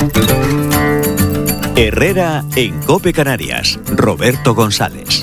Herrera en COPE Canarias. Roberto González.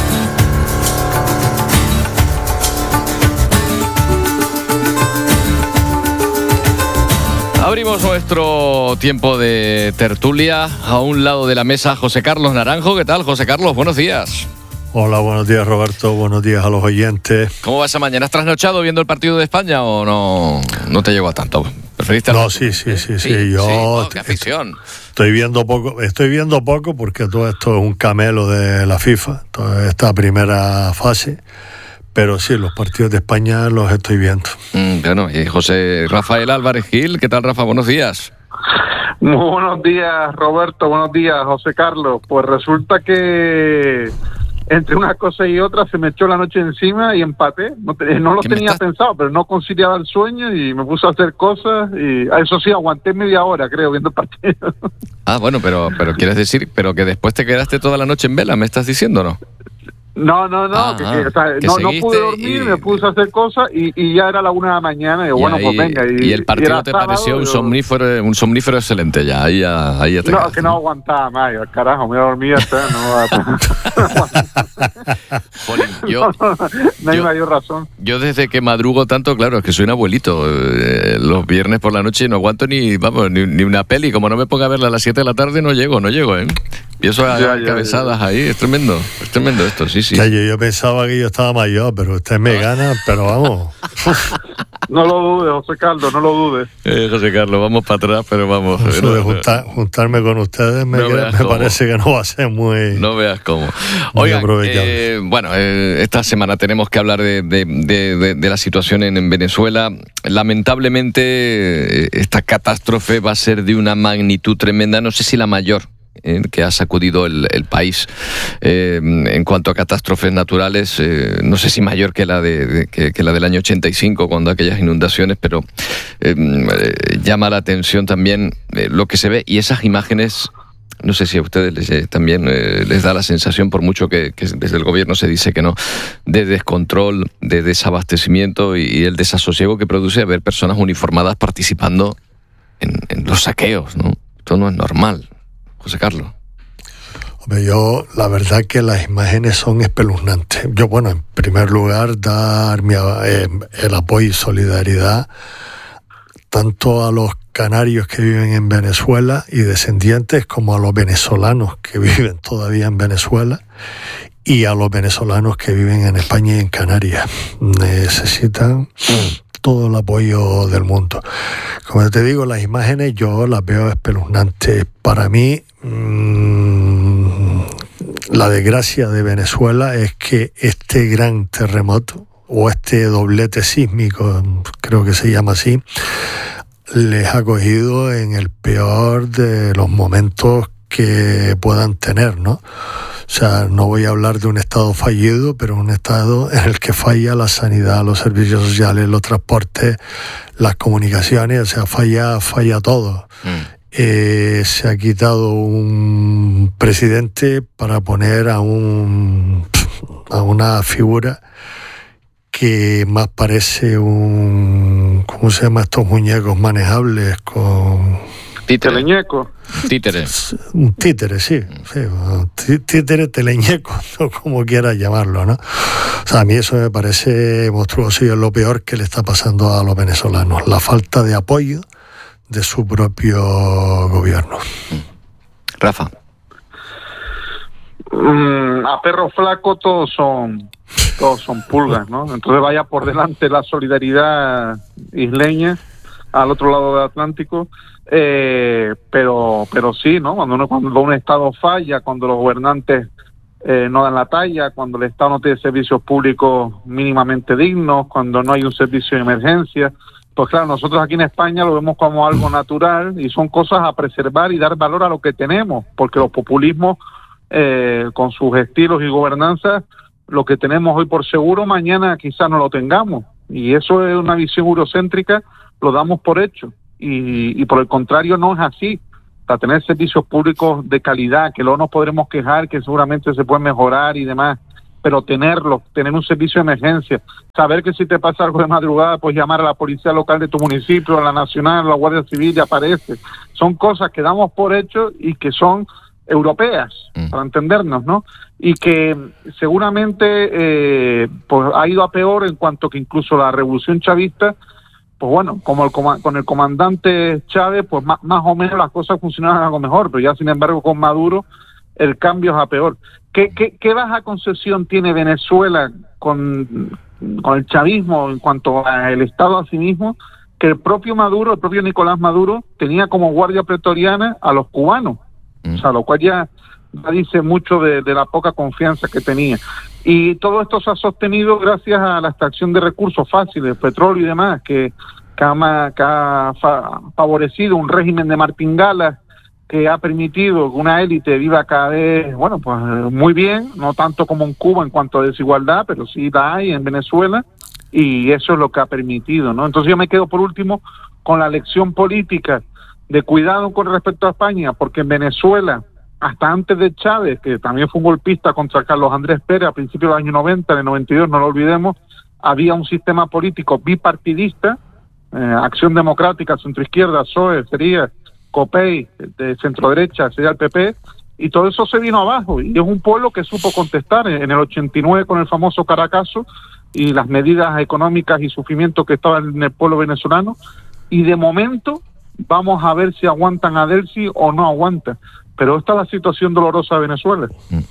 Abrimos nuestro tiempo de tertulia. A un lado de la mesa, José Carlos Naranjo. ¿Qué tal, José Carlos? Buenos días. Hola, buenos días, Roberto. Buenos días a los oyentes. ¿Cómo vas esa mañana? ¿Has trasnochado viendo el partido de España o no te llegó a tanto? ¿Preferiste? No, sí. Yo qué afición. Estoy viendo poco porque todo esto es un camelo de la FIFA, toda esta primera fase. Pero sí, los partidos de España los estoy viendo. Bueno, y José Rafael Álvarez Gil, ¿qué tal, Rafa? Buenos días. Muy buenos días, Roberto. Buenos días, José Carlos. Pues resulta que entre una cosa y otra se me echó la noche encima y empaté. No lo tenía pensado, pero no conciliaba el sueño y me puse a hacer cosas. Y eso sí, aguanté media hora, creo, viendo el partido. Bueno, pero quieres decir, pero que después te quedaste toda la noche en vela, ¿me estás diciendo, no? No, no pude dormir, me puse a hacer cosas y ya era la 1 de la mañana. Y bueno, pues venga. Y el partido te pareció un somnífero excelente ya. Ahí ya te no, que no aguantaba más. Carajo, me dormía hasta no hay mayor razón. Yo desde que madrugo tanto, claro, es que soy un abuelito. Los viernes por la noche no aguanto ni una peli. Como no me ponga a verla a las 7 de la tarde, no llego, ¿eh? Y eso cabezadas ahí, es tremendo esto, sí. Ya, yo pensaba que yo estaba mayor, pero usted me gana, pero vamos. No lo dudes, José Carlos, no lo dudes. José Carlos, vamos para atrás, pero vamos. Eso de juntarme con ustedes me parece que no va a ser muy... No veas cómo. Oigan, esta semana tenemos que hablar de la situación en Venezuela. Lamentablemente, esta catástrofe va a ser de una magnitud tremenda, no sé si la mayor que ha sacudido el país en cuanto a catástrofes naturales, no sé si mayor que la del año 85, cuando aquellas inundaciones, pero llama la atención también lo que se ve, y esas imágenes, no sé si a ustedes también les da la sensación, por mucho que desde el gobierno se dice que no, de descontrol, de desabastecimiento y el desasosiego que produce ver personas uniformadas participando en los saqueos, ¿no? Esto no es normal. José Carlos. Hombre, la verdad que las imágenes son espeluznantes. En primer lugar, dar el apoyo y solidaridad tanto a los canarios que viven en Venezuela y descendientes, como a los venezolanos que viven todavía en Venezuela y a los venezolanos que viven en España y en Canarias. Necesitan todo el apoyo del mundo. Como te digo, las imágenes yo las veo espeluznantes. Para mí, la desgracia de Venezuela es que este gran terremoto, o este doblete sísmico, creo que se llama así, les ha cogido en el peor de los momentos que puedan tener, ¿no? O sea, no voy a hablar de un estado fallido, pero un estado en el que falla la sanidad, los servicios sociales, los transportes, las comunicaciones, o sea, falla todo. Se ha quitado un presidente para poner a una figura que más parece ¿cómo se llama estos muñecos manejables con... ¿Teleñeco? Títeres. Un títere, sí. Títere, teleñeco, o como quieras llamarlo, ¿no? O sea, a mí eso me parece monstruoso y es lo peor que le está pasando a los venezolanos. La falta de apoyo de su propio gobierno. Rafa. A perro flaco todos son pulgas, ¿no? Entonces vaya por delante la solidaridad isleña al otro lado del Atlántico. Pero sí, ¿no? Cuando un Estado falla, cuando los gobernantes no dan la talla, cuando el Estado no tiene servicios públicos mínimamente dignos, cuando no hay un servicio de emergencia, pues claro, nosotros aquí en España lo vemos como algo natural y son cosas a preservar y dar valor a lo que tenemos, porque los populismos con sus estilos y gobernanzas, lo que tenemos hoy por seguro, mañana quizás no lo tengamos, y eso es una visión eurocéntrica, lo damos por hecho. Y por el contrario no es así. Para tener servicios públicos de calidad, que luego nos podremos quejar, que seguramente se puede mejorar y demás, pero tener un servicio de emergencia, saber que si te pasa algo de madrugada, pues llamar a la policía local de tu municipio, a la nacional, a la Guardia Civil y aparece. Son cosas que damos por hecho y que son europeas, para entendernos, ¿no? Y que seguramente pues ha ido a peor en cuanto que incluso la revolución chavista, pues bueno, como con el comandante Chávez, pues más o menos las cosas funcionaban algo mejor, pero ya sin embargo con Maduro el cambio es a peor. ¿Qué baja concepción tiene Venezuela con el chavismo en cuanto al Estado a sí mismo? Que el propio Nicolás Maduro, tenía como guardia pretoriana a los cubanos, o sea, lo cual ya dice mucho de la poca confianza que tenía. Y todo esto se ha sostenido gracias a la extracción de recursos fáciles, petróleo y demás, que ha favorecido un régimen de martingalas que ha permitido que una élite viva cada vez, bueno, pues muy bien, no tanto como en Cuba en cuanto a desigualdad, pero sí la hay en Venezuela, y eso es lo que ha permitido, ¿no? Entonces yo me quedo por último con la lección política de cuidado con respecto a España, porque en Venezuela, hasta antes de Chávez, que también fue un golpista contra Carlos Andrés Pérez a principios del año 90, en el 92, no lo olvidemos, había un sistema político bipartidista, Acción Democrática, centroizquierda, PSOE, sería COPEI, de centro-derecha, sería el PP, y todo eso se vino abajo, y es un pueblo que supo contestar en el 89 con el famoso Caracazo, y las medidas económicas y sufrimiento que estaban en el pueblo venezolano, y de momento vamos a ver si aguantan a Delcy o no aguantan, pero esta es la situación dolorosa de Venezuela.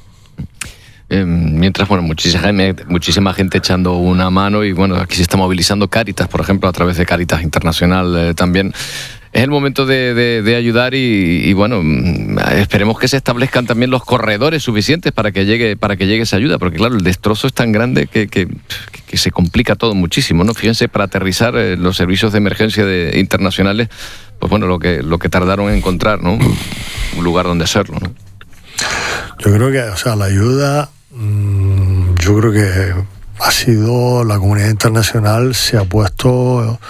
Mientras, bueno, muchísima gente echando una mano, y bueno, aquí se está movilizando Cáritas, por ejemplo, a través de Cáritas Internacional también. Es el momento de ayudar y bueno, esperemos que se establezcan también los corredores suficientes para que llegue esa ayuda, porque claro, el destrozo es tan grande que se complica todo muchísimo, ¿no? Fíjense, para aterrizar los servicios de emergencia internacionales, pues bueno, lo que tardaron en encontrar, ¿no? Un lugar donde hacerlo, ¿no? Yo creo que, o sea, la ayuda, yo creo que ha sido, la comunidad internacional se ha puesto,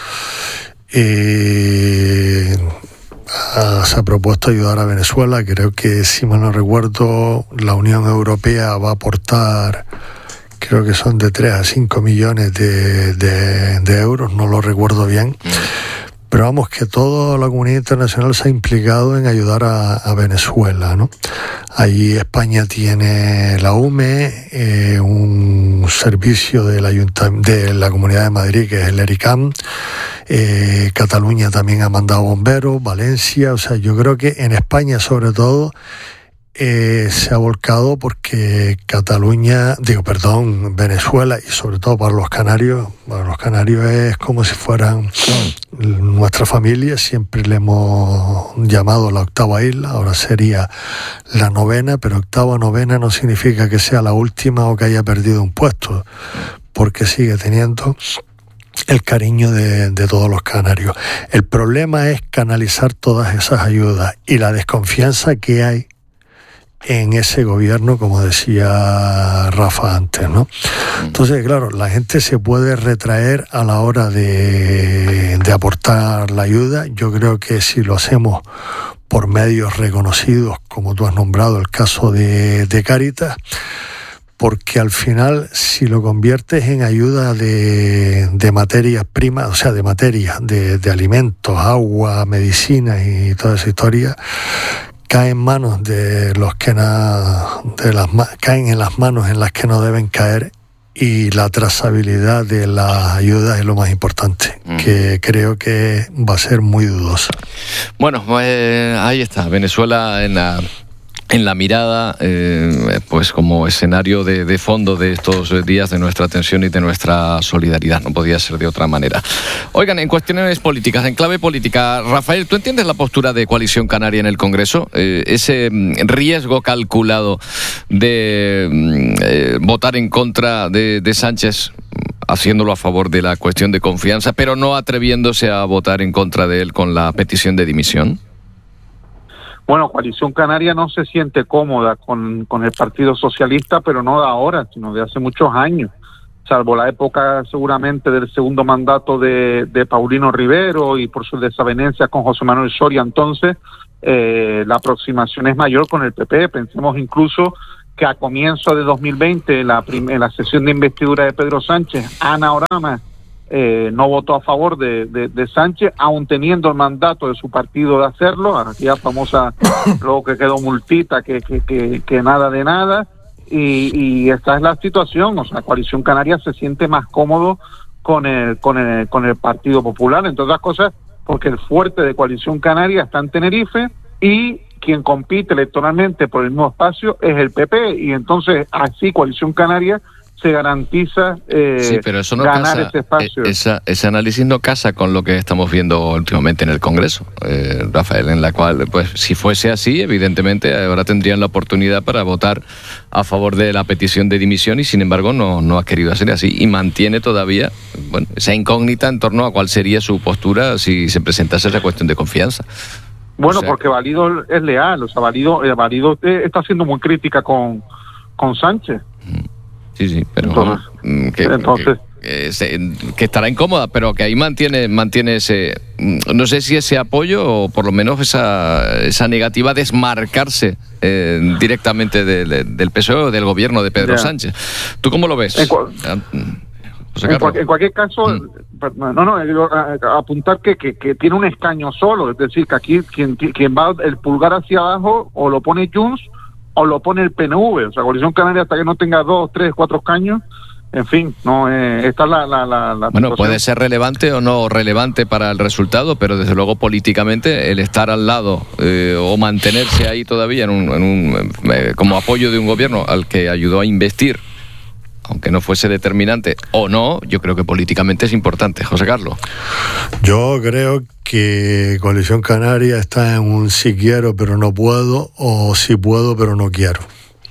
se ha propuesto ayudar a Venezuela. Creo que, si mal no recuerdo, la Unión Europea va a aportar, creo que son de 3 a 5 millones de euros, no lo recuerdo bien. Pero vamos, que toda la comunidad internacional se ha implicado en ayudar a Venezuela, ¿no? Ahí España tiene la UME, un servicio de la Comunidad de Madrid, que es el ERICAM. Cataluña también ha mandado bomberos, Valencia. O sea, yo creo que en España, sobre todo, se ha volcado porque Venezuela, y sobre todo para los canarios es como si fueran nuestra familia. Siempre le hemos llamado la octava isla, ahora sería la novena, pero octava, novena no significa que sea la última o que haya perdido un puesto, porque sigue teniendo el cariño de todos los canarios. El problema es canalizar todas esas ayudas y la desconfianza que hay en ese gobierno, como decía Rafa antes, ¿no? Entonces, claro, la gente se puede retraer a la hora de aportar la ayuda. Yo creo que si lo hacemos por medios reconocidos, como tú has nombrado el caso de Cáritas, porque al final, si lo conviertes en ayuda de materias primas, o sea, de materias, de alimentos, agua, medicinas y toda esa historia, caen en manos de los que caen en las manos en las que no deben caer, y la trazabilidad de las ayudas es lo más importante, que creo que va a ser muy dudosa. Bueno, ahí está, Venezuela en la mirada, pues como escenario de fondo de estos días, de nuestra atención y de nuestra solidaridad. No podía ser de otra manera. Oigan, en cuestiones políticas, en clave política, Rafael, ¿tú entiendes la postura de Coalición Canaria en el Congreso? Ese riesgo calculado de votar en contra de Sánchez, haciéndolo a favor de la cuestión de confianza, pero no atreviéndose a votar en contra de él con la petición de dimisión. Bueno, Coalición Canaria no se siente cómoda con el Partido Socialista, pero no de ahora, sino de hace muchos años, salvo la época seguramente del segundo mandato de Paulino Rivero y por sus desavenencias con José Manuel Soria. Entonces, la aproximación es mayor con el PP. Pensemos incluso que a comienzo de 2020, en la sesión de investidura de Pedro Sánchez, Ana Orama no votó a favor de Sánchez, aun teniendo el mandato de su partido de hacerlo, aquella famosa, luego que quedó multita, que nada de nada, y esta es la situación. O sea, Coalición Canaria se siente más cómodo con el Partido Popular, entre otras cosas, porque el fuerte de Coalición Canaria está en Tenerife, y quien compite electoralmente por el mismo espacio es el PP, y entonces así Coalición Canaria se garantiza sí, pero eso no ganar casa, ese espacio. Ese análisis no casa con lo que estamos viendo últimamente en el Congreso, Rafael, en la cual, pues, si fuese así, evidentemente ahora tendrían la oportunidad para votar a favor de la petición de dimisión, y sin embargo no ha querido hacer así, y mantiene todavía, bueno, esa incógnita en torno a cuál sería su postura si se presentase esa cuestión de confianza. Bueno, o sea, porque Valido es leal, o sea, Valido está siendo muy crítica con Sánchez. Sí, pero entonces que estará incómoda, pero que ahí mantiene ese, no sé si ese apoyo o por lo menos esa negativa a desmarcarse directamente del PSOE o del gobierno de Pedro Sánchez. ¿Tú cómo lo ves? En cualquier caso, apuntar que tiene un escaño solo, es decir, que aquí quien va el pulgar hacia abajo o lo pone Junts o lo pone el PNV, o sea, Coalición Canaria, hasta que no tenga 2, 3, 4 escaños, en fin, no esta es la bueno, situación. puede ser relevante o no relevante para el resultado, pero desde luego políticamente el estar al lado o mantenerse ahí todavía como apoyo de un gobierno al que ayudó a investir, aunque no fuese determinante o no, yo creo que políticamente es importante. José Carlos. Yo creo que Coalición Canaria está en un sí quiero pero no puedo, o sí puedo pero no quiero.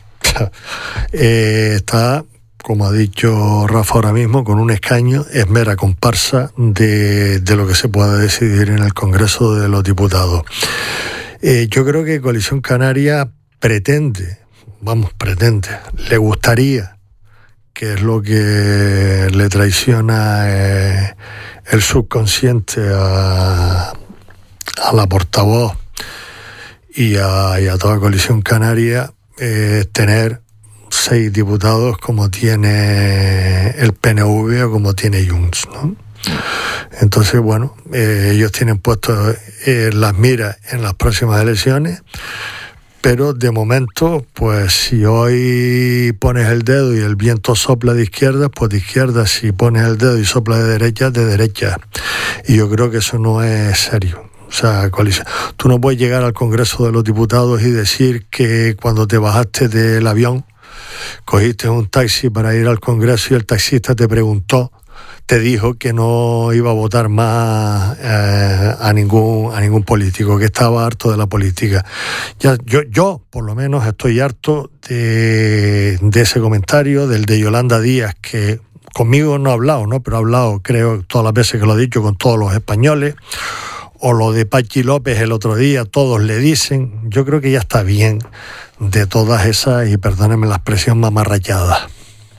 Está, como ha dicho Rafa ahora mismo, con un escaño, es mera comparsa de lo que se pueda decidir en el Congreso de los Diputados. Yo creo que Coalición Canaria pretende, le gustaría, que es lo que le traiciona el subconsciente a la portavoz y a toda Coalición Canaria, tener 6 diputados como tiene el PNV o como tiene Junts, ¿no? Entonces, bueno, ellos tienen puestos las miras en las próximas elecciones. Pero de momento, pues si hoy pones el dedo y el viento sopla de izquierda, pues de izquierda. Si pones el dedo y sopla de derecha. Y yo creo que eso no es serio. O sea, tú no puedes llegar al Congreso de los Diputados y decir que cuando te bajaste del avión, cogiste un taxi para ir al Congreso y el taxista te dijo que no iba a votar más a ningún político, que estaba harto de la política. Yo por lo menos estoy harto de ese comentario, del de Yolanda Díaz, que conmigo no ha hablado, ¿no? Pero ha hablado, creo, todas las veces que lo ha dicho, con todos los españoles. O lo de Pachi López el otro día, todos le dicen. Yo creo que ya está bien de todas esas, y perdónenme la expresión, mamarrachadas.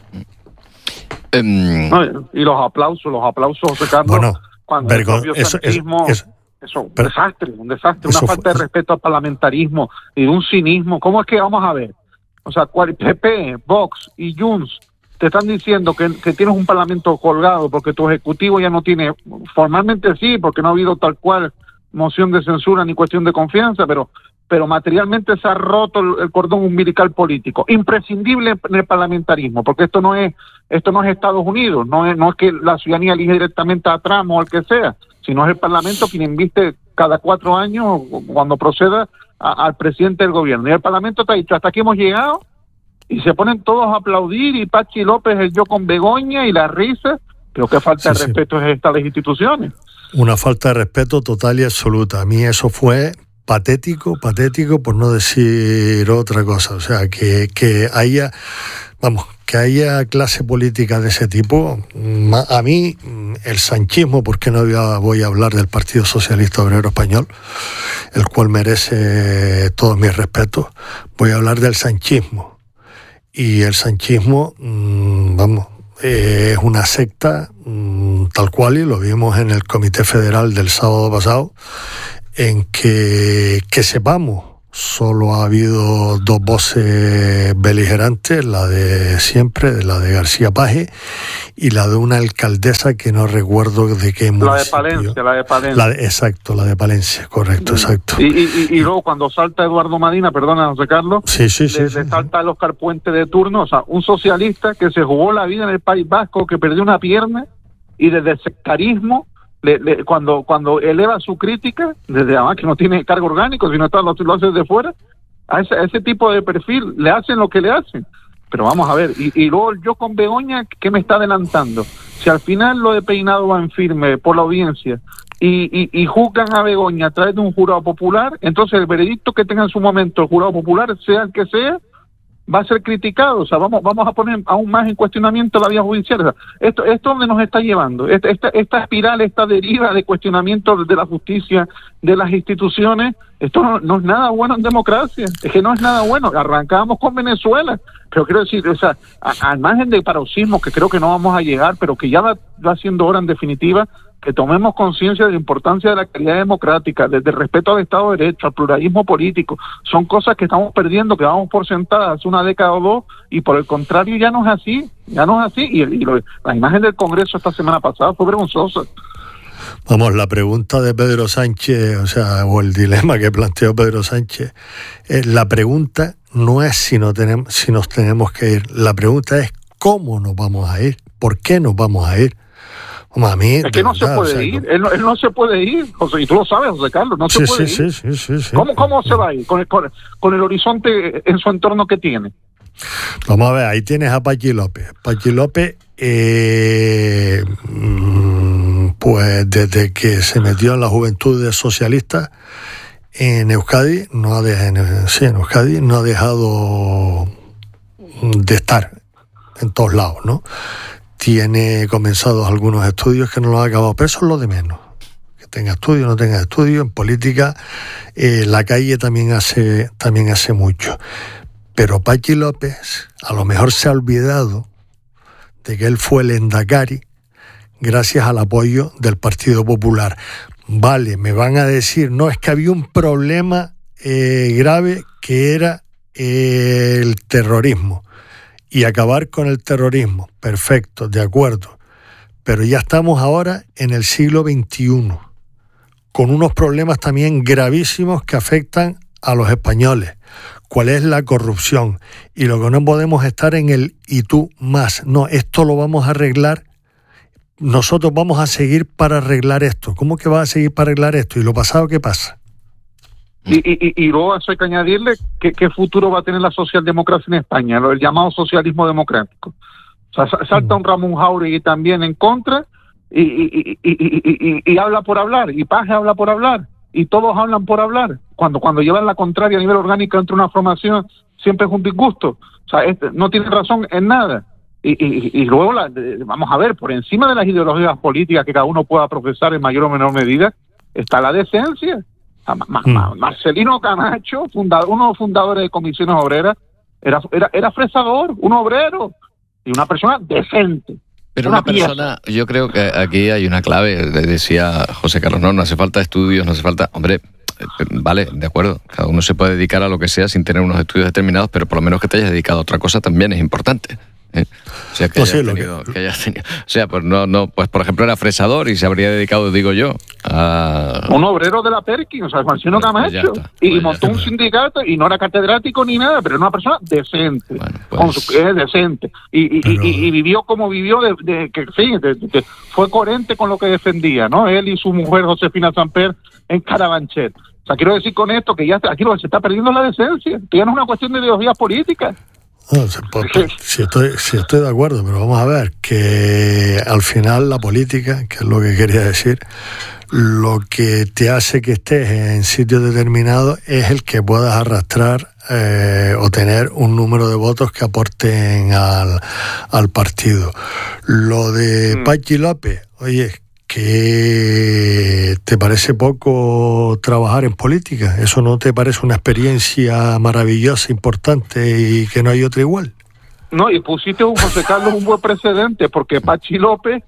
Y los aplausos, José Carlos, bueno, cuando el propio santismo, un desastre, una falta de respeto al parlamentarismo y de un cinismo. ¿Cómo es que vamos a ver? O sea, PP, Vox y Junts te están diciendo que tienes un parlamento colgado porque tu ejecutivo ya no tiene, formalmente sí, porque no ha habido tal cual moción de censura ni cuestión de confianza, pero materialmente se ha roto el cordón umbilical político, imprescindible en el parlamentarismo, porque esto no es Estados Unidos, no es que la ciudadanía elige directamente a Trump o al que sea, sino es el Parlamento quien invite cada 4 años, cuando proceda, al presidente del gobierno. Y el Parlamento te ha dicho, hasta aquí hemos llegado, y se ponen todos a aplaudir, y Pachi López, el yo con Begoña, y la risa. Creo que falta de respeto es esta a las instituciones. Una falta de respeto total y absoluta. A mí eso fue patético, por no decir otra cosa. O sea, que haya clase política de ese tipo. A mí, el sanchismo, porque no voy a hablar del Partido Socialista Obrero Español, el cual merece todos mis respetos, voy a hablar del sanchismo. Y el sanchismo, es una secta tal cual, y lo vimos en el Comité Federal del sábado pasado, en que sepamos, o solo ha habido dos voces beligerantes, la de siempre, la de García Paje, y la de una alcaldesa que no recuerdo de qué municipio. La de Palencia. Exacto, la de Palencia, correcto, exacto. Y luego cuando salta Eduardo Madina, perdona, José Carlos, le salta a Óscar Puente de turno, o sea, un socialista que se jugó la vida en el País Vasco, que perdió una pierna, y desde ese carisma, cuando eleva su crítica, desde además que no tiene cargo orgánico, sino lo hace desde fuera, a ese tipo de perfil le hacen lo que le hacen. Pero vamos a ver, y luego yo con Begoña, ¿qué me está adelantando? Si al final lo de Peinado va en firme por la audiencia y juzgan a Begoña a través de un jurado popular, entonces el veredicto que tenga en su momento el jurado popular, sea el que sea, va a ser criticado. O sea, vamos a poner aún más en cuestionamiento la vía judicial. O sea, esto donde nos está llevando, esta espiral, esta deriva de cuestionamiento de la justicia, de las instituciones, esto no es nada bueno en democracia, es que no es nada bueno. Arrancábamos con Venezuela, pero quiero decir, o sea, al margen de paroxismo, que creo que no vamos a llegar, pero que ya va siendo hora en definitiva que tomemos conciencia de la importancia de la calidad democrática, del respeto al Estado de Derecho, al pluralismo político. Son cosas que estamos perdiendo, que vamos por sentadas hace una década o dos, y por el contrario ya no es así, y la imagen del Congreso esta semana pasada fue vergonzosa. Vamos, la pregunta de Pedro Sánchez, o el dilema que planteó Pedro Sánchez, la pregunta no es si nos tenemos que ir, la pregunta es cómo nos vamos a ir, por qué nos vamos a ir. A mí, es que no se puede ir, él no se puede ir, José, y tú lo sabes, José Carlos, no se puede ir. Sí. ¿Cómo se va a ir? Con el horizonte en su entorno que tiene. Vamos a ver, ahí tienes a Pachi López. Pachi López, pues desde que se metió en la Juventud Socialista en Euskadi, no ha dejado de estar en todos lados, ¿no? Tiene comenzados algunos estudios que no los ha acabado, pero eso es lo de menos. Que tenga estudio, no tenga estudio, en política la calle también hace mucho. Pero Pachi López a lo mejor se ha olvidado de que él fue el Endacari gracias al apoyo del Partido Popular. Vale, me van a decir, no, es que había un problema grave que era el terrorismo. Y acabar con el terrorismo, perfecto, de acuerdo, pero ya estamos ahora en el siglo XXI, con unos problemas también gravísimos que afectan a los españoles. ¿Cuál es la corrupción? Y lo que no podemos estar en el y tú más. No, esto lo vamos a arreglar, nosotros vamos a seguir para arreglar esto. ¿Cómo que va a seguir para arreglar esto? ¿Y lo pasado qué pasa? Y luego eso hay que añadirle qué futuro va a tener la socialdemocracia en España, el llamado socialismo democrático. O sea, salta un Ramón Jáuregui también en contra y habla por hablar, y Paje habla por hablar, y todos hablan por hablar. Cuando llevan la contraria a nivel orgánico entre una formación, siempre es un disgusto. O sea, no tiene razón en nada. Y luego, vamos a ver, por encima de las ideologías políticas que cada uno pueda profesar en mayor o menor medida, está la decencia. Marcelino Camacho, uno de los fundadores de Comisiones Obreras, era fresador, un obrero y una persona decente. Pero una persona, yo creo que aquí hay una clave, decía José Carlos, no hace falta estudios, no hace falta, hombre, vale, de acuerdo, cada uno se puede dedicar a lo que sea sin tener unos estudios determinados, pero por lo menos que te hayas dedicado a otra cosa también es importante. O sea, que hayas tenido. O sea, pues pues por ejemplo era fresador y se habría dedicado, digo yo, a un obrero de la Perkin, o sea, Marcelino Camacho, y montó un sindicato y no era catedrático ni nada, pero era una persona decente, decente, y vivió como vivió, que fue coherente con lo que defendía, ¿no? Él y su mujer Josefina Samper en Carabanchel. O sea, quiero decir con esto que ya aquí lo que se está perdiendo es la decencia, que ya no es una cuestión de ideologías políticas. No, sí estoy de acuerdo, pero vamos a ver que al final la política, que es lo que quería decir, lo que te hace que estés en sitios determinados es el que puedas arrastrar o tener un número de votos que aporten al partido. Lo de Pachi López, oye, ¿que te parece poco trabajar en política? ¿Eso no te parece una experiencia maravillosa, importante y que no hay otra igual? No, y pusiste, José Carlos, un buen precedente, porque Pachi López,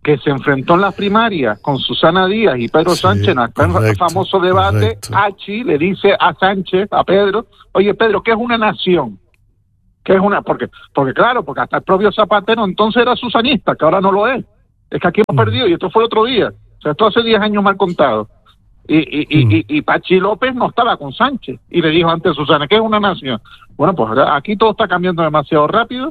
que se enfrentó en las primarias con Susana Díaz y Pedro Sánchez en el famoso debate. Achi le dice a Sánchez, a Pedro, oye Pedro, ¿qué es una nación? ¿Qué es una? Porque claro, porque hasta el propio Zapatero entonces era susanista, que ahora no lo es. Es que aquí hemos perdido, y esto fue el otro día. O sea, esto hace 10 años mal contado. Y Pachi López no estaba con Sánchez y le dijo antes a Susana, ¿qué es una nación? Bueno, pues aquí todo está cambiando demasiado rápido.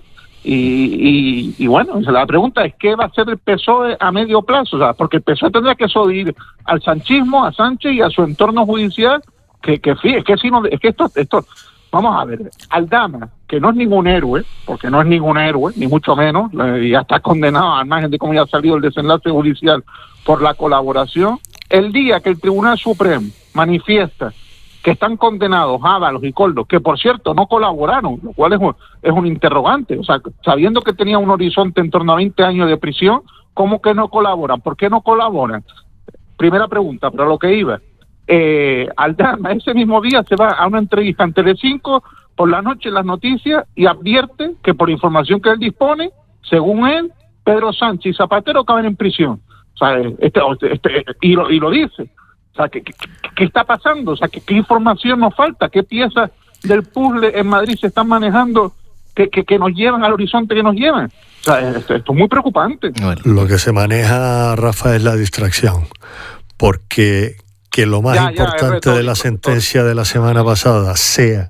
Y bueno, la pregunta es ¿qué va a hacer el PSOE a medio plazo? O sea, porque el PSOE tendrá que sobrevivir al sanchismo, a Sánchez y a su entorno judicial, que esto, vamos a ver, Aldama, que no es ningún héroe, porque no es ningún héroe, ni mucho menos, ya está condenado al margen de cómo ya ha salido el desenlace judicial por la colaboración. El día que el Tribunal Supremo manifiesta que están condenados Ábalos y Koldo, que por cierto no colaboraron, lo cual es un interrogante, o sea, sabiendo que tenía un horizonte en torno a 20 años de prisión, ¿cómo que no colaboran? ¿Por qué no colaboran? Primera pregunta, pero a lo que iba. Aldama ese mismo día se va a una entrevista en Telecinco por la noche en las noticias y advierte que por información que él dispone, según él, Pedro Sánchez y Zapatero caben en prisión. O sea, y lo dice. O sea, ¿qué está pasando? O sea, ¿qué información nos falta? ¿Qué piezas del puzzle en Madrid se están manejando que nos llevan al horizonte que nos llevan? O sea, esto es muy preocupante. Lo que se maneja, Rafa, es la distracción. Porque que lo más importante de la sentencia de la semana pasada sea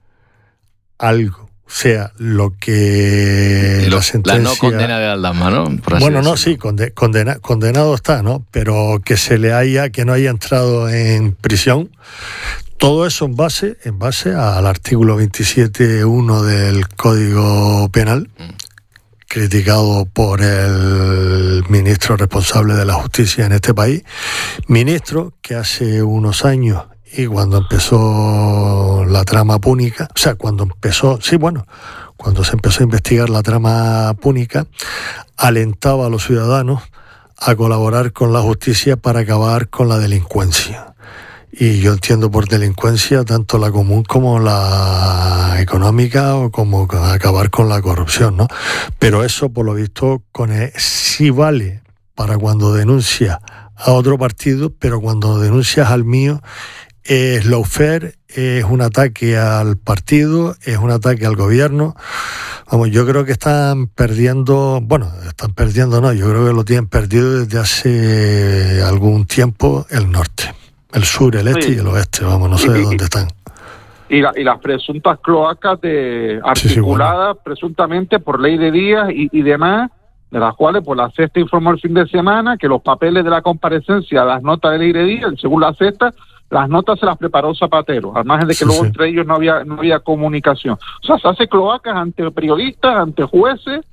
algo, sea lo que la sentencia... La no condena de Aldama, ¿no? Bueno, no, sí, condenado está, ¿no? Pero que que no haya entrado en prisión, todo eso en base al artículo 27.1 del Código Penal, criticado por el ministro responsable de la justicia en este país, ministro que hace unos años, y cuando empezó la trama púnica, o sea, cuando se empezó a investigar la trama púnica, alentaba a los ciudadanos a colaborar con la justicia para acabar con la delincuencia. Y yo entiendo por delincuencia tanto la común como la económica, o como acabar con la corrupción, ¿no? Pero eso, por lo visto, sí vale para cuando denuncias a otro partido, pero cuando denuncias al mío, es lawfare, es un ataque al partido, es un ataque al gobierno. Vamos, yo creo que están perdiendo, yo creo que lo tienen perdido desde hace algún tiempo el norte, el sur, el este y el oeste, no sé de dónde están. Y las presuntas cloacas articuladas presuntamente por ley de Díaz y demás, de las cuales pues la Sexta informó el fin de semana que los papeles de la comparecencia, las notas de ley de Díaz, según la Sexta, las notas se las preparó Zapatero, al margen de que luego entre ellos no había comunicación. O sea, se hace cloacas ante periodistas, ante jueces,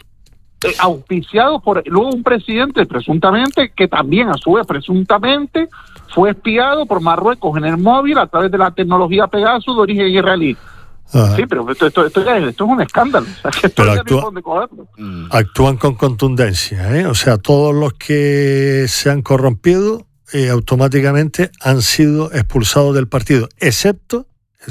auspiciados por luego un presidente presuntamente, que también a su vez presuntamente fue espiado por Marruecos en el móvil a través de la tecnología Pegasus de origen israelí. Sí, pero esto es un escándalo. O sea, actúan con contundencia, ¿eh? O sea, todos los que se han corrompido automáticamente han sido expulsados del partido, excepto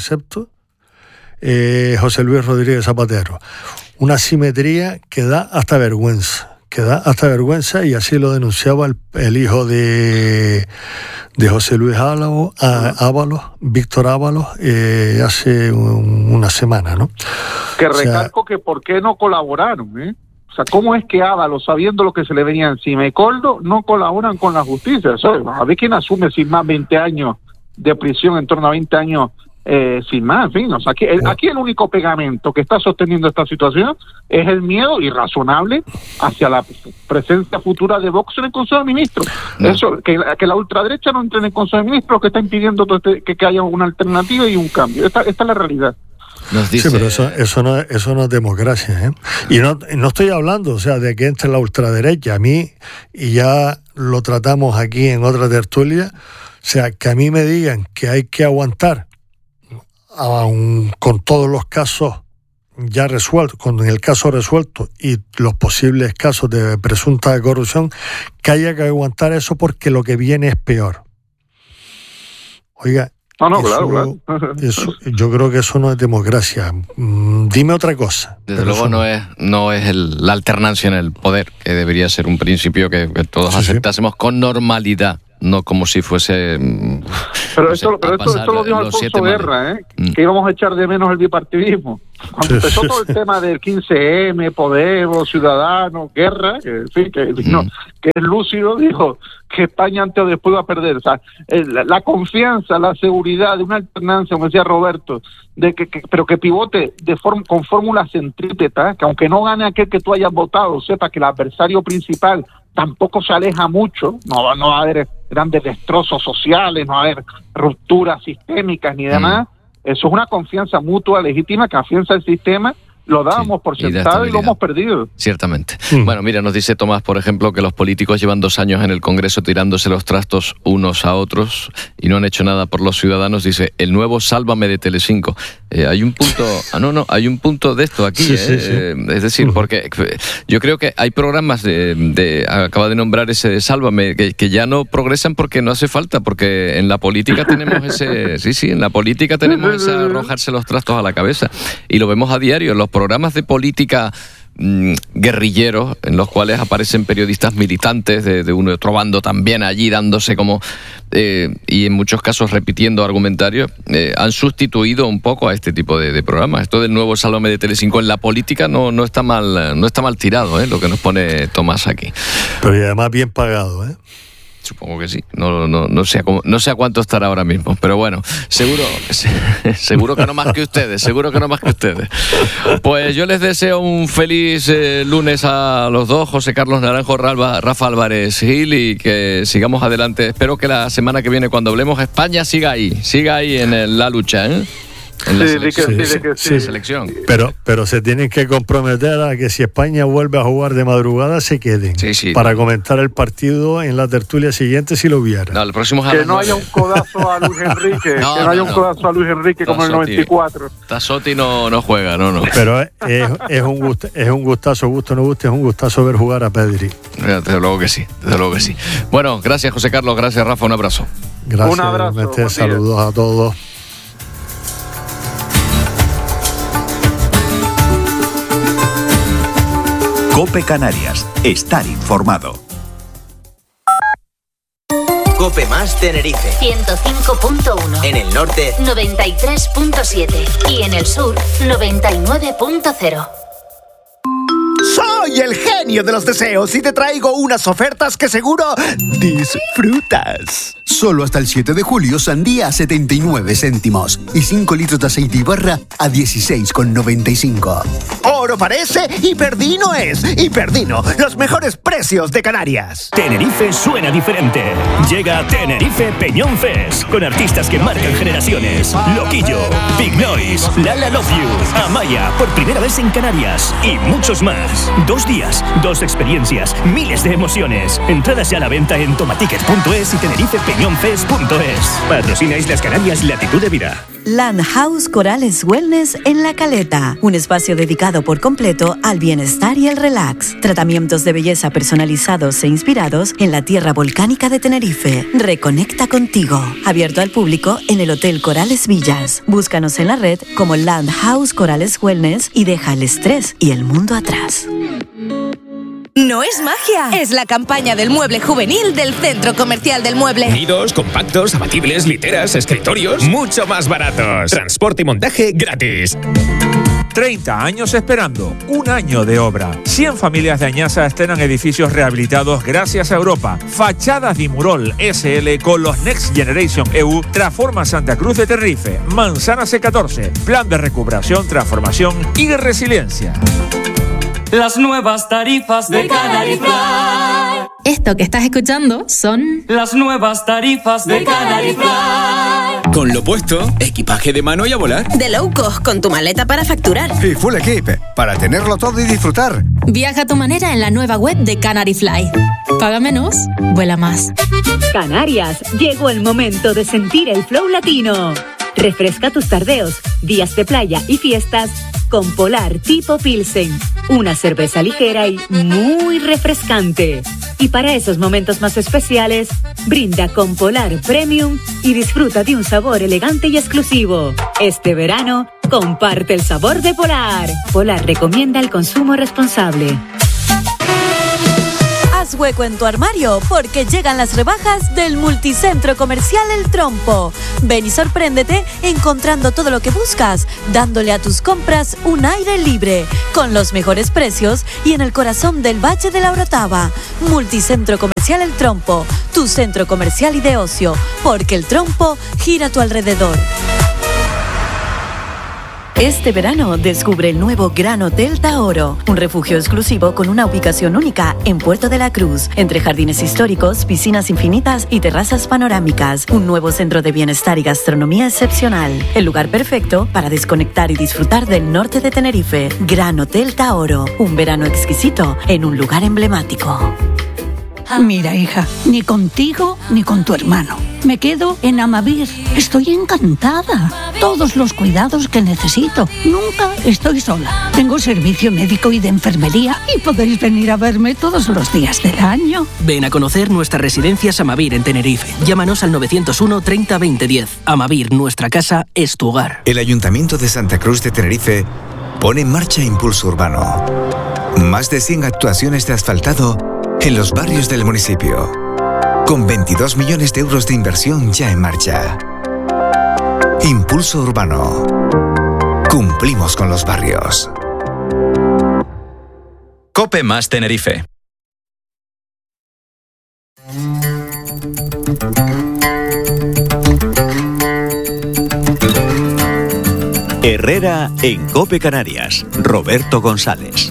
José Luis Rodríguez Zapatero. Una simetría que da hasta vergüenza, y así lo denunciaba el hijo de José Luis Ábalos, Víctor Ábalos, hace una semana, ¿no? Que recalco que por qué no colaboraron, ¿eh? O sea, ¿cómo es que Ábalos, sabiendo lo que se le venía encima, y Koldo no colaboran con la justicia? A ver quién asume sin más 20 años de prisión, en torno a 20 años sin más, en fin. O sea, aquí el único pegamento que está sosteniendo esta situación es el miedo irrazonable hacia la presencia futura de Vox en el Consejo de Ministros. Eso, que la ultraderecha no entre en el Consejo de Ministros, que está impidiendo que haya una alternativa y un cambio. Esta es la realidad. Sí, pero eso no es democracia, ¿eh? Y no estoy hablando, o sea, de que entre la ultraderecha. A mí, y ya lo tratamos aquí en otra tertulia, o sea, que a mí me digan que hay que aguantar, aun con todos los casos ya resueltos, con el caso resuelto y los posibles casos de presunta corrupción, que haya que aguantar eso porque lo que viene es peor. Oiga, No, claro. Eso, yo creo que eso no es democracia. Dime otra cosa. Desde luego no es la alternancia en el poder, que debería ser un principio que todos aceptásemos con normalidad. No como si fuese... Pero esto lo dijo Alfonso Guerra, que íbamos a echar de menos el bipartidismo. Cuando empezó todo el tema del 15M, Podemos, Ciudadanos, Guerra, que es lúcido, dijo que España antes o después va a perder. O sea, la confianza, la seguridad de una alternancia, como decía Roberto, pero que pivote con fórmulas centrípetas, que aunque no gane aquel que tú hayas votado, sepa que el adversario principal tampoco se aleja mucho, no va a haber grandes destrozos sociales, no va a haber rupturas sistémicas ni demás. Eso es una confianza mutua legítima que afianza el sistema. Lo dábamos por sentado y lo hemos perdido. Ciertamente. Bueno, mira, nos dice Tomás, por ejemplo, que los políticos llevan 2 años en el Congreso tirándose los trastos unos a otros y no han hecho nada por los ciudadanos. Dice, el nuevo Sálvame de Telecinco. Hay un punto... hay un punto de esto aquí. Sí. Es decir, porque yo creo que hay programas acaba de nombrar ese de Sálvame, que ya no progresan porque no hace falta, porque en la política tenemos en la política tenemos ese arrojarse los trastos a la cabeza. Y lo vemos a diario en los programas de política guerrilleros, en los cuales aparecen periodistas militantes de uno y otro bando también allí dándose como y en muchos casos repitiendo argumentarios, han sustituido un poco a este tipo de programas. Esto del nuevo Sálvame de Telecinco en la política no está mal tirado, lo que nos pone Tomás aquí. Pero y además bien pagado, Supongo que sí. No sé a cuánto estará ahora mismo, pero bueno, seguro que no más que ustedes, Pues yo les deseo un feliz lunes a los dos, José Carlos Naranjo, Rafa Álvarez Gil, y que sigamos adelante. Espero que la semana que viene, cuando hablemos, España siga ahí en la lucha, en la selección. Pero se tienen que comprometer a que si España vuelve a jugar de madrugada se queden para comentar el partido en la tertulia siguiente si lo hubiera. No, el próximo que no haya un codazo a Luis Enrique, codazo a Luis Enrique como en el 94. Tassotti no juega, no. Pero es un gustazo, gusto no guste, es un gustazo ver jugar a Pedri. Desde luego que sí. Bueno, gracias José Carlos, gracias Rafa, un abrazo. Gracias, un abrazo, saludos a todos. COPE Canarias. Estar informado. COPE más Tenerife 105.1. En el norte 93.7 y en el sur 99.0. Soy el genio de los deseos y te traigo unas ofertas que seguro disfrutas. Solo hasta el 7 de julio, sandía a 79 céntimos y 5 litros de aceite Ibarra a 16,95. Oro parece y Perdino es. Y Perdino, los mejores precios de Canarias. Tenerife suena diferente. Llega Tenerife Peñón Fest con artistas que marcan generaciones. Loquillo, Big Noise, Lala Love You, Amaya, por primera vez en Canarias y muchos más. 2 días, 2 experiencias, miles de emociones. Entradas ya a la venta en tomaticket.es y tenerifepeñonfest.es. Patrocina Islas Canarias Latitud de Vida. Land House Corales Wellness en La Caleta. Un espacio dedicado por completo al bienestar y el relax. Tratamientos de belleza personalizados e inspirados en la tierra volcánica de Tenerife. Reconecta contigo. Abierto al público en el Hotel Corales Villas. Búscanos en la red como Land House Corales Wellness y deja el estrés y el mundo atrás. No es magia, es la campaña del mueble juvenil del Centro Comercial del Mueble. Nidos, compactos, abatibles, literas, escritorios, mucho más baratos. Transporte y montaje gratis. 30 años esperando, 1 año de obra. 100 familias de Añasa estrenan edificios rehabilitados gracias a Europa. Fachadas Dimurol SL con los Next Generation EU transforma Santa Cruz de Tenerife. Manzana C14, plan de recuperación, transformación y resiliencia. Las nuevas tarifas de Canary Fly. Esto que estás escuchando son las nuevas tarifas de Canary Fly. Con lo puesto, equipaje de mano y a volar. De low cost con tu maleta para facturar. Y full equip, para tenerlo todo y disfrutar. Viaja a tu manera en la nueva web de Canary Fly. Paga menos, vuela más. Canarias, llegó el momento de sentir el flow latino. Refresca tus tardeos, días de playa y fiestas con Polar Tipo Pilsen. Una cerveza ligera y muy refrescante. Y para esos momentos más especiales, brinda con Polar Premium y disfruta de un sabor elegante y exclusivo. Este verano, comparte el sabor de Polar. Polar recomienda el consumo responsable. Haz hueco en tu armario porque llegan las rebajas del Multicentro Comercial El Trompo. Ven y sorpréndete encontrando todo lo que buscas, dándole a tus compras un aire libre, con los mejores precios y en el corazón del Valle de la Orotava. Multicentro Comercial El Trompo, tu centro comercial y de ocio, porque El Trompo gira a tu alrededor. Este verano descubre el nuevo Gran Hotel Taoro, un refugio exclusivo con una ubicación única en Puerto de la Cruz, entre jardines históricos, piscinas infinitas y terrazas panorámicas. Un nuevo centro de bienestar y gastronomía excepcional. El lugar perfecto para desconectar y disfrutar del norte de Tenerife. Gran Hotel Taoro, un verano exquisito en un lugar emblemático. Mira, hija, ni contigo ni con tu hermano. Me quedo en Amavir. Estoy encantada. Todos los cuidados que necesito. Nunca estoy sola. Tengo servicio médico y de enfermería y podéis venir a verme todos los días del año. Ven a conocer nuestras residencias Amavir en Tenerife. Llámanos al 901 30 20 10. Amavir, nuestra casa es tu hogar. El Ayuntamiento de Santa Cruz de Tenerife pone en marcha Impulso Urbano. Más de 100 actuaciones de asfaltado en los barrios del municipio, con 22 millones de euros de inversión ya en marcha. Impulso Urbano. Cumplimos con los barrios. Cope más Tenerife. Herrera en Cope Canarias. Roberto González.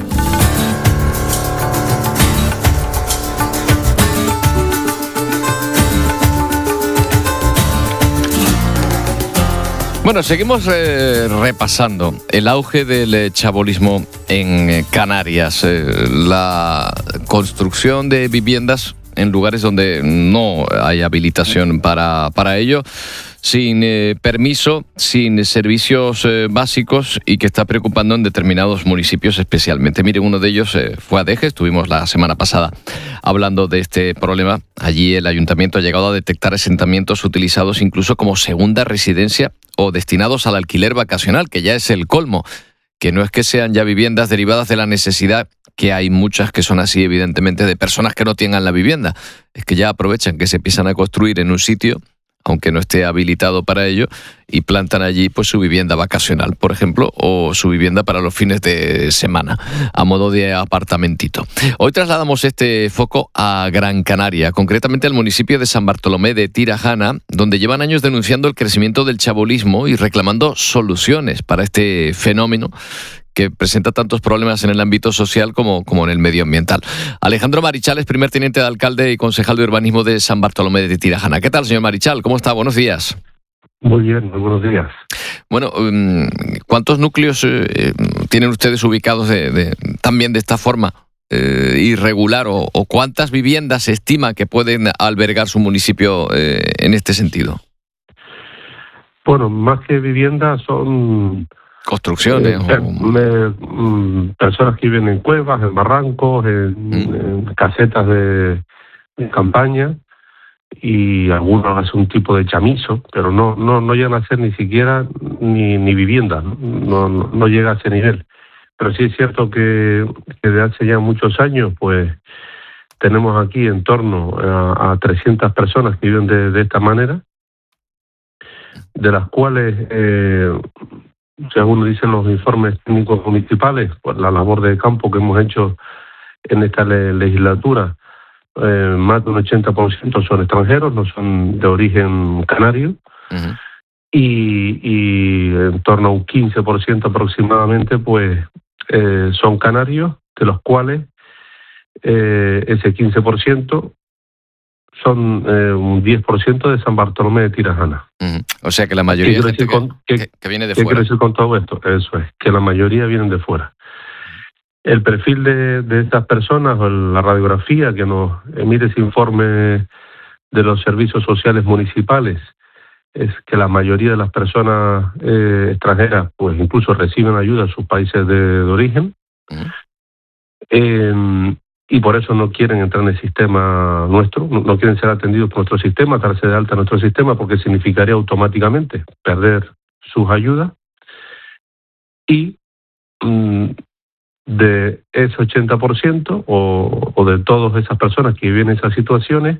Bueno, seguimos repasando el auge del chabolismo en Canarias, la construcción de viviendas en lugares donde no hay habilitación para ello, sin permiso, sin servicios básicos y que está preocupando en determinados municipios especialmente. Miren, uno de ellos fue Adeje, estuvimos la semana pasada hablando de este problema. Allí el ayuntamiento ha llegado a detectar asentamientos utilizados incluso como segunda residencia o destinados al alquiler vacacional, que ya es el colmo, que no es que sean ya viviendas derivadas de la necesidad, que hay muchas que son así, evidentemente, de personas que no tengan la vivienda, es que ya aprovechan que se empiezan a construir en un sitio, aunque no esté habilitado para ello, y plantan allí pues su vivienda vacacional, por ejemplo, o su vivienda para los fines de semana, a modo de apartamentito. Hoy trasladamos este foco a Gran Canaria, concretamente al municipio de San Bartolomé de Tirajana, donde llevan años denunciando el crecimiento del chabolismo y reclamando soluciones para este fenómeno que presenta tantos problemas en el ámbito social como en el medioambiental. Alejandro Marichal es primer teniente de alcalde y concejal de urbanismo de San Bartolomé de Tirajana. ¿Qué tal, señor Marichal? ¿Cómo está? Buenos días. Muy bien, muy buenos días. Bueno, ¿cuántos núcleos tienen ustedes ubicados también de esta forma irregular o cuántas viviendas se estima que pueden albergar su municipio en este sentido? Bueno, más que viviendas son construcciones. Personas que viven en cuevas, en barrancos, en casetas de campaña, y algunos hacen un tipo de chamizo, pero no llegan a ser ni siquiera ni vivienda, no llega a ese nivel. Pero sí es cierto que de hace ya muchos años, pues tenemos aquí en torno a 300 personas que viven de esta manera, de las cuales, según dicen los informes técnicos municipales, pues la labor de campo que hemos hecho en esta legislatura, más de un 80% son extranjeros, no son de origen canario, y en torno a un 15% aproximadamente pues son canarios, de los cuales ese 15% son un 10% de San Bartolomé de Tirajana. O sea que la mayoría de gente que viene de fuera. ¿Qué quiero decir con todo esto? Eso es, que la mayoría vienen de fuera. El perfil de estas personas, o la radiografía que nos emite ese informe de los servicios sociales municipales, es que la mayoría de las personas extranjeras pues incluso reciben ayuda en sus países de origen. y por eso no quieren entrar en el sistema nuestro, no quieren ser atendidos por nuestro sistema, darse de alta en nuestro sistema, porque significaría automáticamente perder sus ayudas. Y de ese 80% o de todas esas personas que viven en esas situaciones,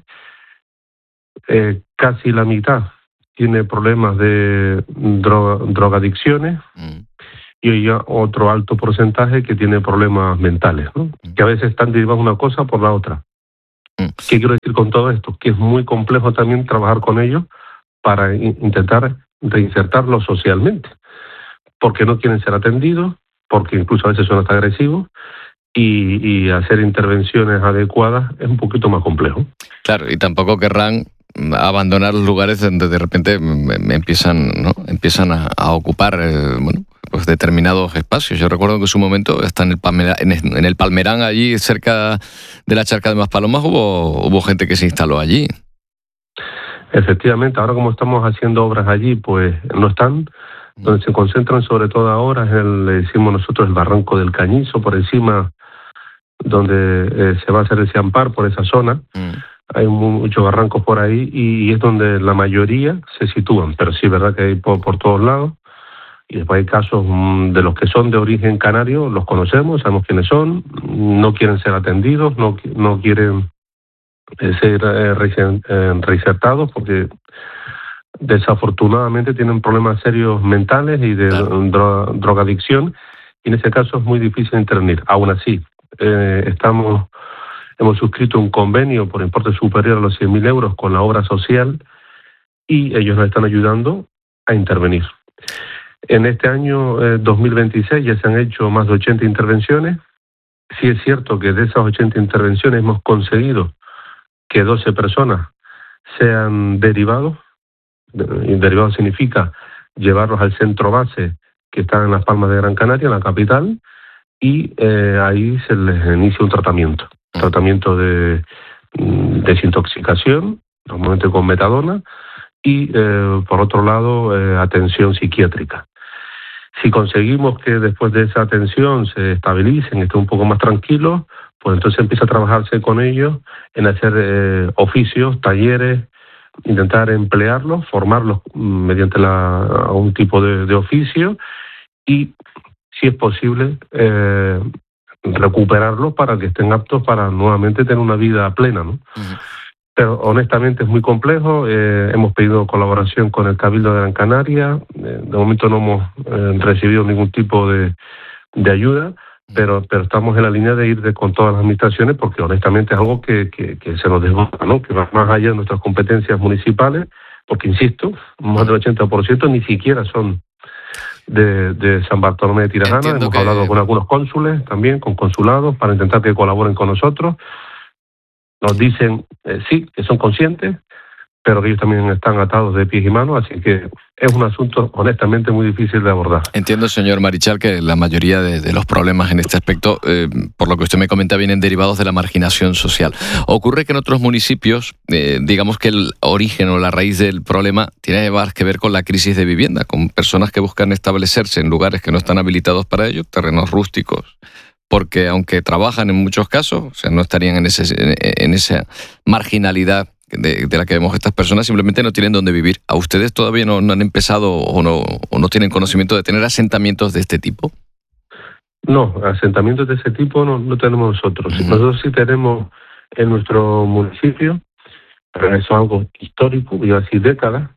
casi la mitad tiene problemas de drogadicciones y ya otro alto porcentaje que tiene problemas mentales, ¿no? Que a veces están derivados una cosa por la otra. ¿Qué quiero decir con todo esto? Que es muy complejo también trabajar con ellos para intentar reinsertarlos socialmente, porque no quieren ser atendidos, porque incluso a veces son hasta agresivos, y hacer intervenciones adecuadas es un poquito más complejo. Claro, y tampoco querrán abandonar los lugares donde de repente empiezan a ocupar pues determinados espacios. Yo recuerdo que en su momento está en el Palmerán, allí cerca de la Charca de Maspalomas, hubo gente que se instaló allí. Efectivamente, ahora como estamos haciendo obras allí, pues no están. Donde se concentran sobre todo ahora es le decimos nosotros el Barranco del Cañizo, por encima donde se va a hacer ese ampar por esa zona. Hay muchos barrancos por ahí y es donde la mayoría se sitúan, pero sí es verdad que hay por todos lados. Y después hay casos de los que son de origen canario, los conocemos, sabemos quiénes son, no quieren ser atendidos, no quieren ser reinsertados porque desafortunadamente tienen problemas serios mentales y de drogadicción, y en ese caso es muy difícil intervenir. Aún así, hemos suscrito un convenio por importe superior a los 100.000 euros con la obra social y ellos nos están ayudando a intervenir. En este año 2026 ya se han hecho más de 80 intervenciones. Sí es cierto que de esas 80 intervenciones hemos conseguido que 12 personas sean derivados. Y derivado significa llevarlos al centro base que está en Las Palmas de Gran Canaria, en la capital, y ahí se les inicia un tratamiento de desintoxicación, normalmente con metadona, y por otro lado atención psiquiátrica. Si conseguimos que después de esa atención se estabilicen, estén un poco más tranquilos, pues entonces empieza a trabajarse con ellos en hacer oficios, talleres, intentar emplearlos, formarlos mediante un tipo de oficio y, si es posible, recuperarlos para que estén aptos para nuevamente tener una vida plena, ¿no? Pero honestamente es muy complejo. Hemos pedido colaboración con el Cabildo de Gran Canaria. De momento no hemos recibido ningún tipo de ayuda, pero estamos en la línea de ir con todas las administraciones, porque honestamente es algo que se nos desborda, ¿no? Que va más allá de nuestras competencias municipales, porque insisto, más del 80% ni siquiera son de San Bartolomé de Tirajana. Hemos hablado con algunos cónsules también, con consulados, para intentar que colaboren con nosotros. Nos dicen sí, que son conscientes, pero que ellos también están atados de pies y manos, así que es un asunto honestamente muy difícil de abordar. Entiendo, señor Marichal, que la mayoría de los problemas en este aspecto, por lo que usted me comenta, vienen derivados de la marginación social. Ocurre que en otros municipios, digamos que el origen o la raíz del problema tiene más que ver con la crisis de vivienda, con personas que buscan establecerse en lugares que no están habilitados para ello, terrenos rústicos, porque aunque trabajan en muchos casos, o sea, no estarían en esa marginalidad de la que vemos estas personas, simplemente no tienen dónde vivir. ¿A ustedes todavía no han empezado o no tienen conocimiento de tener asentamientos de este tipo? No, asentamientos de ese tipo no tenemos nosotros. Nosotros sí tenemos en nuestro municipio, pero eso es algo histórico, lleva así décadas,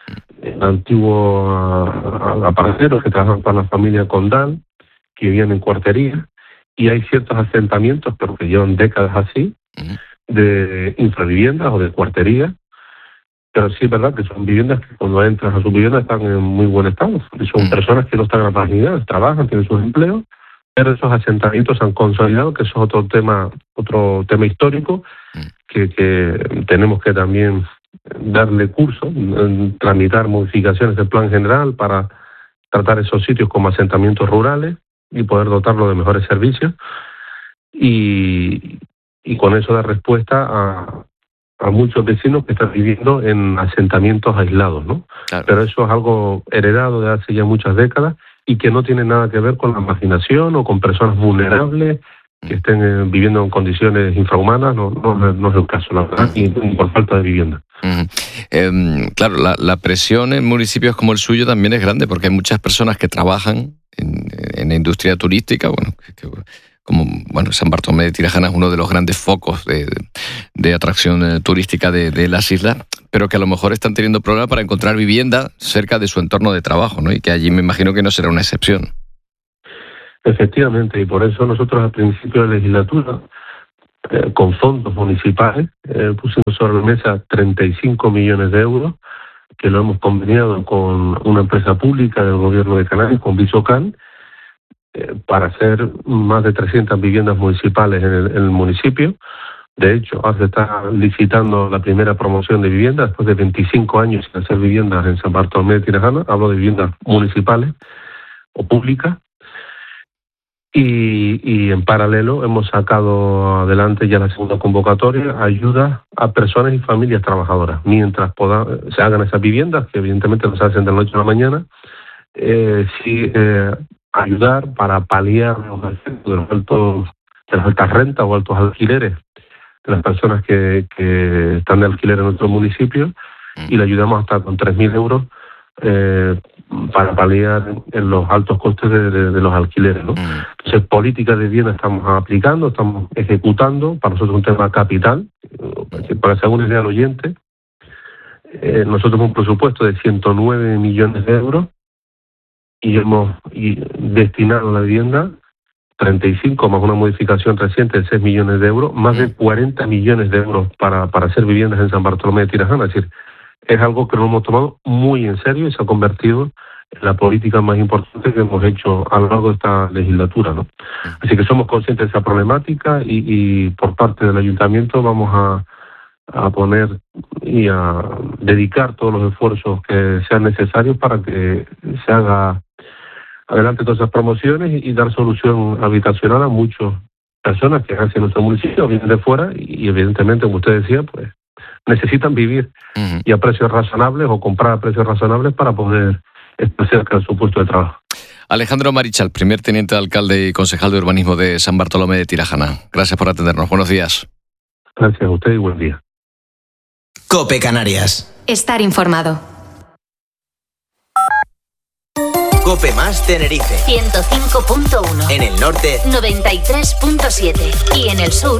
antiguos aparceros que trabajan para la familia Condal, que vivían en cuartería, y hay ciertos asentamientos, pero que llevan décadas así, de infraviviendas o de cuartería, pero sí es verdad que son viviendas que cuando entras a su vivienda están en muy buen estado, y son personas que no están marginadas, trabajan, tienen sus empleos, pero esos asentamientos se han consolidado, que eso es otro tema histórico que tenemos que también darle curso, tramitar modificaciones del plan general para tratar esos sitios como asentamientos rurales y poder dotarlo de mejores servicios y con eso dar respuesta a muchos vecinos que están viviendo en asentamientos aislados, ¿no? Claro. Pero eso es algo heredado de hace ya muchas décadas y que no tiene nada que ver con la marginación o con personas vulnerables que estén viviendo en condiciones infrahumanas, no es el caso, la verdad, y por falta de vivienda. Claro, la presión en municipios como el suyo también es grande, porque hay muchas personas que trabajan en la industria turística, como San Bartolomé de Tirajana es uno de los grandes focos de atracción turística de las islas, pero que a lo mejor están teniendo problemas para encontrar vivienda cerca de su entorno de trabajo, ¿no? Y que allí me imagino que no será una excepción. Efectivamente, y por eso nosotros al principio de la legislatura, con fondos municipales, pusimos sobre la mesa 35 millones de euros, que lo hemos conveniado con una empresa pública del gobierno de Canarias, con Visocan, para hacer más de 300 viviendas municipales en el municipio. De hecho, ahora se está licitando la primera promoción de viviendas después de 25 años sin hacer viviendas en San Bartolomé de Tirajana. Hablo de viviendas municipales o públicas. Y en paralelo hemos sacado adelante ya la segunda convocatoria, ayuda a personas y familias trabajadoras. Mientras se hagan esas viviendas, que evidentemente no se hacen de la noche a la mañana, ayudar para paliar los efectos de las altas rentas o altos alquileres de las personas que están de alquiler en nuestro municipio, y le ayudamos hasta con 3.000 euros para paliar en los altos costes de los alquileres, ¿no? Entonces, políticas de vivienda estamos aplicando, estamos ejecutando. Para nosotros es un tema capital. Para que se haga una idea al oyente, nosotros tenemos un presupuesto de 109 millones de euros y hemos destinado a la vivienda 35, más una modificación reciente de 6 millones de euros, más de 40 millones de euros para hacer viviendas en San Bartolomé de Tirajana. Es decir, es algo que nos hemos tomado muy en serio y se ha convertido en la política más importante que hemos hecho a lo largo de esta legislatura, ¿no? Así que somos conscientes de esa problemática y por parte del ayuntamiento vamos a poner y a dedicar todos los esfuerzos que sean necesarios para que se haga adelante todas esas promociones y dar solución habitacional a muchas personas que hacen nuestro municipio, vienen de fuera y evidentemente, como usted decía, pues necesitan vivir y a precios razonables o comprar a precios razonables para poder estar cerca de su puesto de trabajo. Alejandro Marichal, primer teniente de alcalde y concejal de urbanismo de San Bartolomé de Tirajana. Gracias por atendernos. Buenos días. Gracias a usted y buen día. COPE Canarias. Estar informado. COPE más Tenerife. 105.1. En el norte, 93.7. Y en el sur,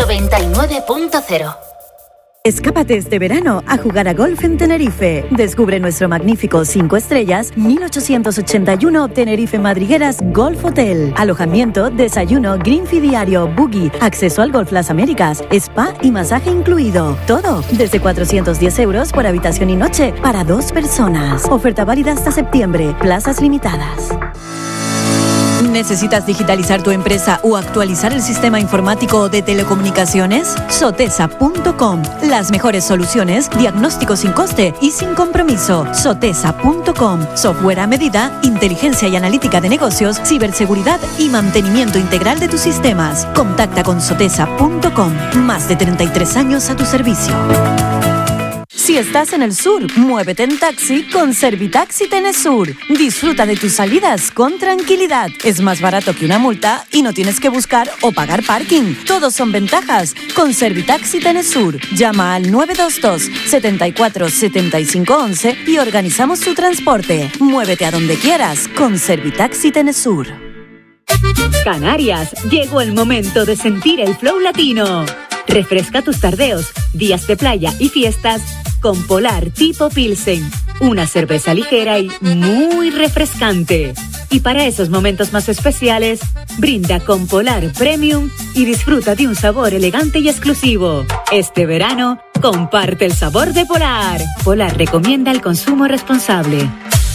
99.0. Escápate este verano a jugar a golf en Tenerife. Descubre nuestro magnífico 5 estrellas 1881 Tenerife Madrigueras Golf Hotel. Alojamiento, desayuno, green fee diario, buggy, acceso al Golf Las Américas, spa y masaje incluido. Todo desde 410 euros por habitación y noche para 2 personas. Oferta válida hasta septiembre. Plazas limitadas. ¿Necesitas digitalizar tu empresa o actualizar el sistema informático de telecomunicaciones? Sotesa.com. Las mejores soluciones, diagnóstico sin coste y sin compromiso. Sotesa.com. Software a medida, inteligencia y analítica de negocios, ciberseguridad y mantenimiento integral de tus sistemas. Contacta con Sotesa.com. Más de 33 años a tu servicio. Si estás en el sur, muévete en taxi con Servitaxi Tenesur. Disfruta de tus salidas con tranquilidad. Es más barato que una multa y no tienes que buscar o pagar parking. Todos son ventajas con Servitaxi Tenesur. Llama al 922 74 75 11 y organizamos tu transporte. Muévete a donde quieras con Servitaxi Tenesur. Canarias, llegó el momento de sentir el flow latino. Refresca tus tardeos, días de playa y fiestas con Polar Tipo Pilsen, una cerveza ligera y muy refrescante. Y para esos momentos más especiales, brinda con Polar Premium y disfruta de un sabor elegante y exclusivo. Este verano, comparte el sabor de Polar. Polar recomienda el consumo responsable.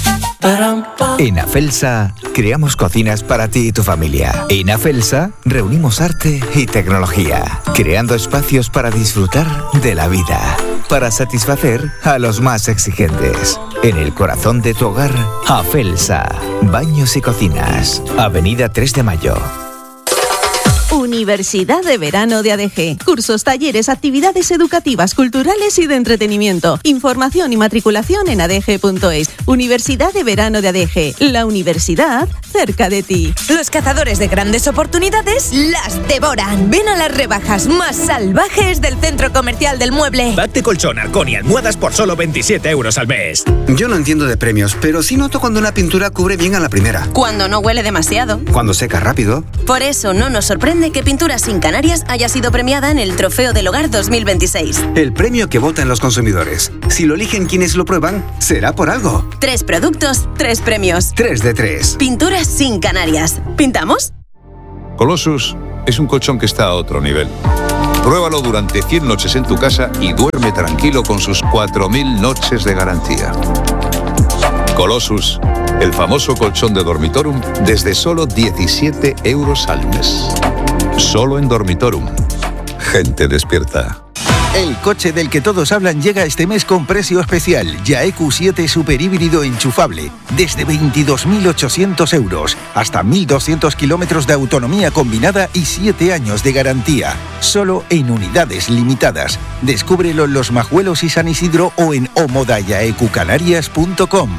En Afelsa, creamos cocinas para ti y tu familia. En Afelsa, reunimos arte y tecnología, creando espacios para disfrutar de la vida, para satisfacer a los más exigentes. En el corazón de tu hogar, Afelsa, baños y cocinas, Avenida 3 de Mayo. Universidad de Verano de ADG. Cursos, talleres, actividades educativas, culturales y de entretenimiento. Información y matriculación en adg.es. Universidad de Verano de ADG. La universidad cerca de ti. Los cazadores de grandes oportunidades las devoran. Ven a las rebajas más salvajes del Centro Comercial del Mueble. Pack de colchón, halcón y almohadas por solo 27 euros al mes. Yo no entiendo de premios, pero sí noto cuando una pintura cubre bien a la primera. Cuando no huele demasiado. Cuando seca rápido. Por eso no nos sorprende que Pinturas Sin Canarias haya sido premiada en el Trofeo del Hogar 2026. El premio que votan los consumidores. Si lo eligen quienes lo prueban, será por algo. 3 productos, 3 premios. 3 de 3. Pinturas Sin Canarias. ¿Pintamos? Colossus es un colchón que está a otro nivel. Pruébalo durante 100 noches en tu casa y duerme tranquilo con sus 4.000 noches de garantía. Colossus, el famoso colchón de Dormitorum, desde solo 17 euros al mes. Solo en Dormitorum. Gente despierta. El coche del que todos hablan llega este mes con precio especial. Yae Q7 superhíbrido enchufable. Desde 22.800 euros. Hasta 1.200 kilómetros de autonomía combinada y 7 años de garantía. Solo en unidades limitadas. Descúbrelo en Los Majuelos y San Isidro o en omodayaecucanarias.com.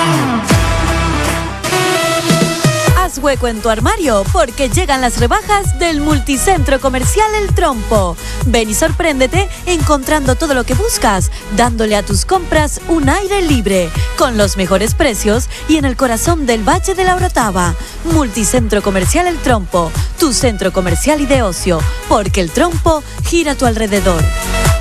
Hueco en tu armario porque llegan las rebajas del Multicentro Comercial El Trompo. Ven y sorpréndete encontrando todo lo que buscas, dándole a tus compras un aire libre, con los mejores precios y en el corazón del Valle de la Orotava. Multicentro Comercial El Trompo, tu centro comercial y de ocio, porque El Trompo gira a tu alrededor.